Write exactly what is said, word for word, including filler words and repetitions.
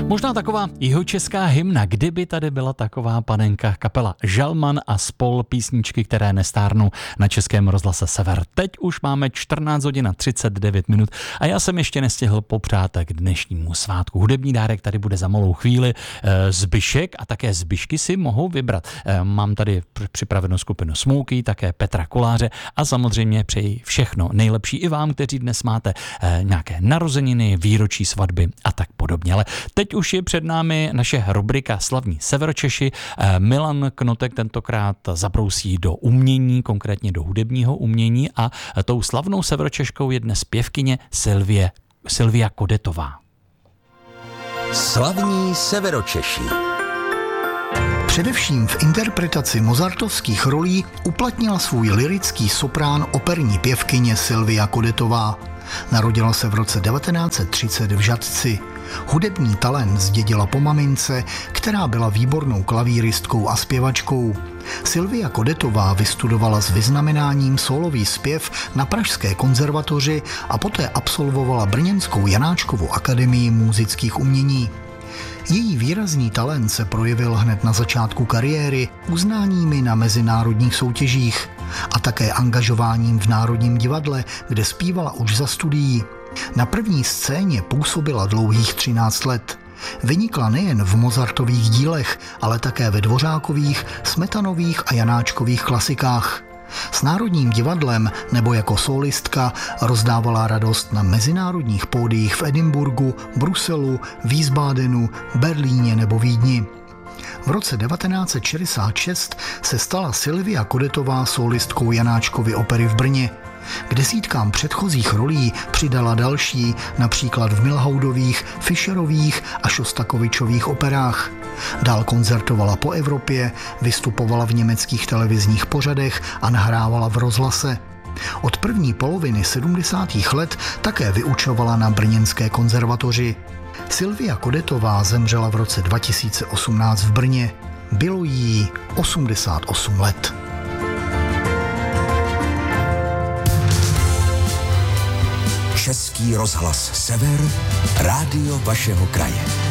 Možná taková jihočeská hymna, kdyby tady byla taková panenka, kapela Žalman a spol, písničky, které nestárnou na Českém rozhlase Sever. Teď už máme čtrnáct hodin a třicet devět minut a já jsem ještě nestihl popřát k dnešnímu svátku. Hudební dárek tady bude za malou chvíli. Zbyšek a také Zbyšky si mohou vybrat. Mám tady připravenou skupinu Smouky, také Petra Koláře a samozřejmě přeji všechno nejlepší i vám, kteří dnes máte nějaké narozeniny, výročí svatby a tak podobně. Ale teď už je před námi naše rubrika Slavní Severočeši. Milan Knotek tentokrát zabrousí do umění, konkrétně do hudebního umění a tou slavnou Severočeškou je dnes zpěvkyně Sylvie, Sylvia Kodetová. Slavní Severočeši. Především v interpretaci mozartovských rolí uplatnila svůj lyrický soprán operní pěvkyně Sylvia Kodetová. Narodila se v roce devatenáct set třicet v Žatci. Hudební talent zdědila po mamince, která byla výbornou klavíristkou a zpěvačkou. Sylvia Kodetová vystudovala s vyznamenáním sólový zpěv na Pražské konzervatoři a poté absolvovala brněnskou Janáčkovu akademii múzických umění. Její výrazný talent se projevil hned na začátku kariéry uznáními na mezinárodních soutěžích a také angažováním v Národním divadle, kde zpívala už za studií. Na první scéně působila dlouhých třináct let. Vynikla nejen v Mozartových dílech, ale také ve Dvořákových, Smetanových a Janáčkových klasikách. S Národním divadlem nebo jako sólistka rozdávala radost na mezinárodních pódiích v Edinburgu, Bruselu, Wiesbadenu, Berlíně nebo Vídni. V roce devatenáct set šedesát šest se stala Sylvia Kodetová sólistkou Janáčkovy opery v Brně. K desítkám předchozích rolí přidala další, například v Milhaudových, Fischerových a Šostakovičových operách. Dál koncertovala po Evropě, vystupovala v německých televizních pořadech a nahrávala v rozhlase. Od první poloviny sedmdesátých let také vyučovala na brněnské konzervatoři. Sylvia Kodetová zemřela v roce dva tisíce osmnáct v Brně. Bylo jí osmdesát osm let. Český rozhlas Sever, rádio vašeho kraje.